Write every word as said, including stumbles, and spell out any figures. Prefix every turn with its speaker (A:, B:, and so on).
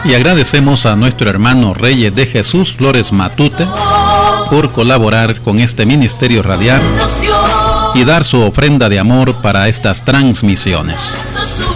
A: Y agradecemos a nuestro hermano Reyes de Jesús Flores Matute por colaborar con este ministerio radial y dar su ofrenda de amor para estas transmisiones.